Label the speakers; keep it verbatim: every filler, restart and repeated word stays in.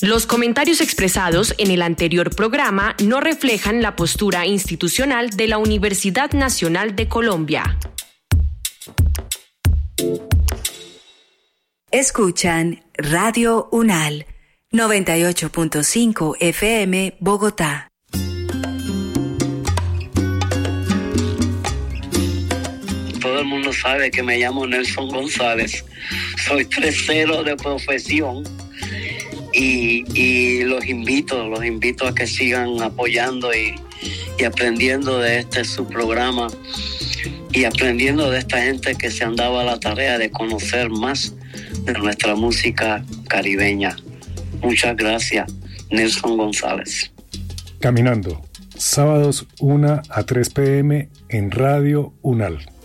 Speaker 1: Los comentarios expresados en el anterior programa no reflejan la postura institucional de la Universidad Nacional de Colombia.
Speaker 2: Escuchan Radio UNAL, noventa y ocho punto cinco F M, Bogotá.
Speaker 3: Todo el mundo sabe que me llamo Nelson González. Soy tercero de profesión y, y los invito, los invito a que sigan apoyando y, y aprendiendo de este su programa y aprendiendo de esta gente que se han dado a la tarea de conocer más de nuestra música caribeña. Muchas gracias, Nelson González.
Speaker 4: Caminando, sábados una a tres p m en Radio UNAL.